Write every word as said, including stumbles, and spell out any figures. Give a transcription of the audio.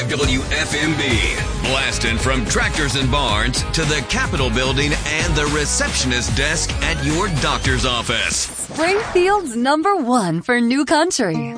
W F M B. Blasting from Tractors and Barns to the Capitol Building and the receptionist desk at your doctor's office. Springfield's number one for new country.